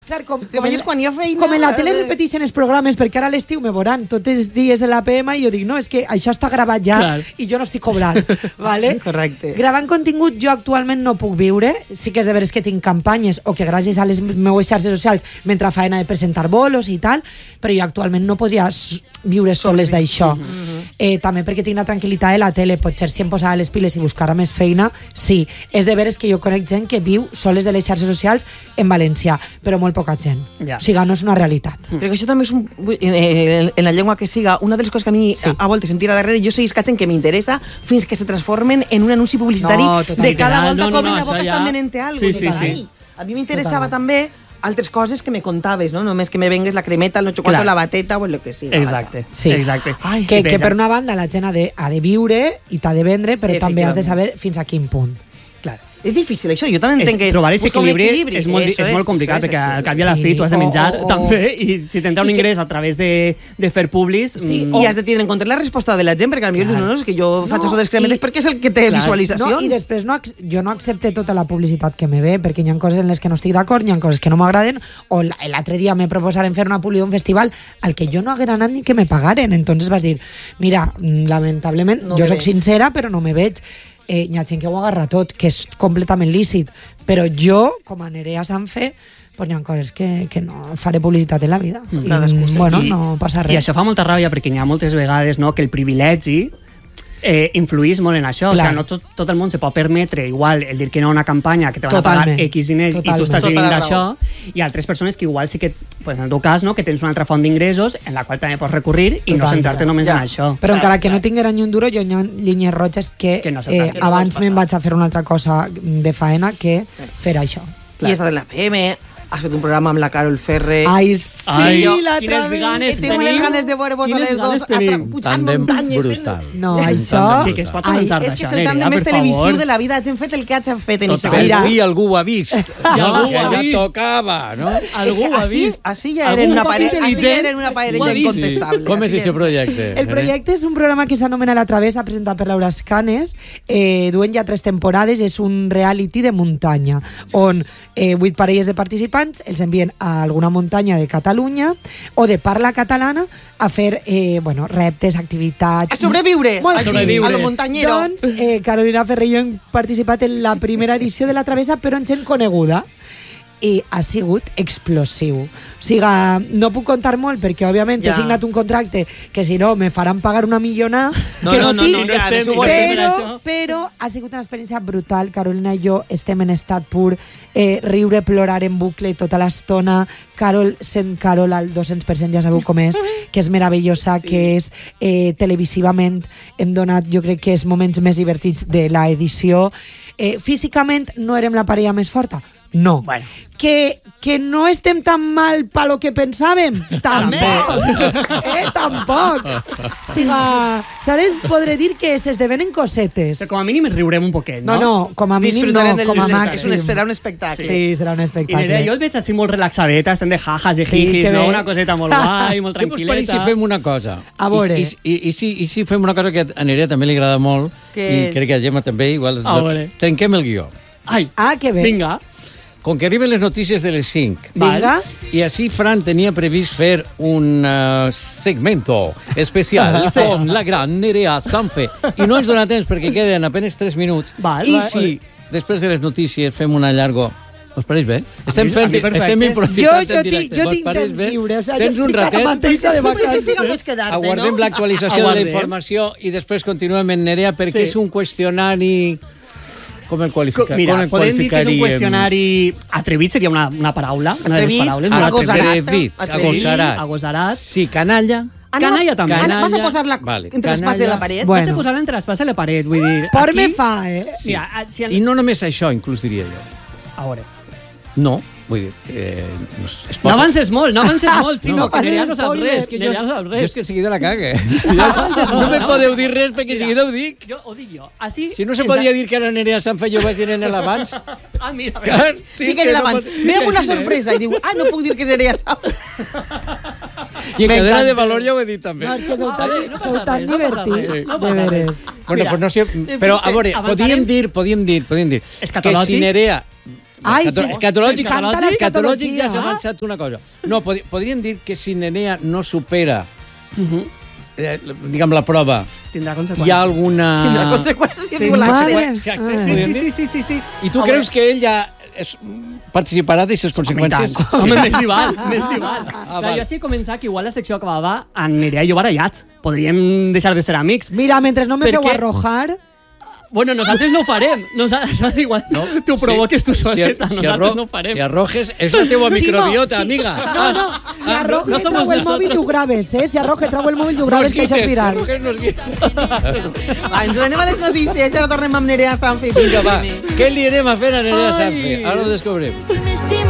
Clar, com quan hi ha feina... Com en la tele repeteixen els programes, perquè ara a l'estiu me veuran tots els dies en l'APM i jo dic, no, és que això està gravat ja i jo no estic cobrant. ¿Vale? Correcte. Gravant contingut jo actualment no puc viure. Sí que és de veres que tinc campanyes o que gràcies a les meves xarxes socials mentre feina de presentar bolos i tal, però jo actualment no podria viure soles d'això. També perquè tinc la tranquil·litat de la tele, potser si em posava les piles i buscara més feina, sí. És de veres que jo conec gent que viu soles de les xarxes socials en València, però molt poca gent. O sigui, no és una realitat. Perquè això també és en la llengua que siga, una de les coses que a mi a voltes em tira darrere, jo seguís catxen que m'interessa fins que se transformen en un anunci publicitari de cada volta que obren la boca estan venent alguna cosa. A mi m'interessava també altres coses que me contaves, no? Només que me vengues la cremeta, el no xocolate, la bateta o el que sigui. Exacte. Que per una banda la gent ha de viure i t'ha de vendre, però també has de saber fins a quin punt. És difícil això, jo també entenc que trobar aquest equilibri és molt complicat, perquè al cap i a la fi tu has de menjar també, i si t'entra un ingrés a través de fer publis... I has de tindre en compte la resposta de la gent, perquè potser dius, no, és que jo faig això dels cremetes perquè és el que té visualitzacions. I després jo no accepte tota la publicitat que me ve, perquè hi ha coses en les que no estic d'acord, hi ha coses que no m'agraden, o l'altre dia me proposaren fer una publi d'un festival al que jo no haguera anat ni que me pagaren, entonces vas dir, mira, lamentablement, jo soc sincera, però no me veig. Hi ha gent que ho agarra tot, que és completament lícit, però jo, com a Nerea Sanfe, pues hi ha coses que no faré publicitat en la vida. No passa res. I això fa molta ràbia, perquè hi ha moltes vegades que el privilegi influís molt en això. O sigui, no tot el món se pot permetre igual el dir que no a una campanya que te van a pagar X diners i tu estàs vivint d'això, i altres persones que igual sí que, en el teu cas, que tens una altra font d'ingressos en la qual també pots recurrir i no centrar-te només en això. Però encara que no tinguera ni un duro, jo hi ha línies roges que abans me'n vaig a fer una altra cosa de faena que fer això. I estàs en la FM, has fet un programa amb la Carol Ferrer. Ai, sí, quines ganes tenim. Tinc unes ganes de veure-vos a les dos pujant muntanyes. Brutal. No, això... Que es pot avançar d'això, és que és el tant de més televisiu de la vida. Hagin fet el que hagin fet en això. Per fi algú ho ha vist. Ja tocava, no? Algú ho ha vist. Així ja eren una parella incontestable. Com és aquest projecte? El projecte és un programa que s'anomena La Travessa, presentat per Laura Escanes. Duen ja 3 temporades. És un reality de muntanya, on 8 parelles de participants els envien a alguna muntanya de Catalunya o de parla catalana a fer reptes, activitats... A sobreviure! A lo muntanyero. Doncs Carolina Ferrer i jo hem participat en la primera edició de La Travessa, però en gent coneguda. I ha sigut explosiu. O sigui, no puc contar molt perquè, òbviament, he signat un contracte que, si no, me faran pagar una millonada que no tinc, però ha sigut una experiència brutal. Carolina i jo estem en estat pur, riure, plorar en bucle tota l'estona. Carol, sent Carol al 200%, ja sabeu com és, que és meravellosa, que és televisivament, hem donat, jo crec que és moments més divertits de l'edició. Físicament no érem la parella més forta, no. Bueno. Que no estem tan mal pa lo que pensàvem, tampoc. Tampoc. O sigui, ¿sabes? Podré dir que s'esdevenen cosetes. Però com a mínim riurem un poquet, no? No, com a mínim no, com a màxim. Serà un espectacle. Sí, serà un espectacle. I Nerea, jo et veig així molt relaxadeta, estem de jajas i jijis, no? Una coseta molt guai, molt tranquil·leta. Què us pareix si fem una cosa? A veure. I si fem una cosa que a Nerea també li agrada molt, i crec que a Gemma també, igual... Trenquem el guió. Que bé. Vinga. Com que arriben les notícies de les 5. Vinga. I així Fran tenia previst fer un segmento especial con la gran Nerea Sanfe. I no ens dona temps perquè queden apenas 3 minuts. Si després de les notícies fem una llargo... Us pareix bé? Estem improvisant en directe. Jo tinc temps lliure. Tens un ratet? Aguardem no? l'actualització de la informació i després continuem en Nerea perquè és un qüestionari... Com el qualificaríem? Mira, podem dir que és un qüestionari atrevit, seria una paraula, una de les paraules. Agosarat. Sí, canalla. Canalla també. Vas a posar-la entre l'espasa i la paret? Vaig a posar-la entre l'espasa i la paret, vull dir... Por me fa, I no només això, inclús diria jo. A veure. No, vull dir... No avances molt, Ximo, que Nerea no sap res. Jo és que enseguida la cague. No me podeu dir res perquè enseguida ho dic. Ho dic jo. Si no se podia dir que era Nerea Sanfe, jo vaig dir en l'abans. Mira. Dic en l'abans. Ve amb una sorpresa i diu, no puc dir que és Nerea Sanfe. I en cadena de valor ja ho he dit també. No, és que sou tan divertits, de veres. Bueno, pues no sé, però a veure, podíem dir que si Nerea Escatològic ja s'ha avançat una cosa. No, podríem dir que si Nerea no supera diguem la prova, tindrà conseqüències. Hi ha alguna... Tindrà conseqüències, diu l'Àngel. Sí. I tu creus que ell ja participarà d'aquestes conseqüències? Home, més li val. Jo sí he començat que igual la secció acabava en Nerea i jo barallats. Podríem deixar de ser amics. Mira, mentre no me feu arrojar... Bueno, nosaltres no ho farem. Igual t'ho provoques tu soleta. Nosaltres no ho farem. Si arrojes, és la teua microbiota, amiga. No. Si arrojes, trau el mòbil i ho graves, Si arrojes, trau el mòbil i ho graves, que això és viral. Ens anem a les notícies, ara tornem amb Nerea Sanfe. Vinga, va. Què li anem a fer a Nerea Sanfe? Ara ho descobrim.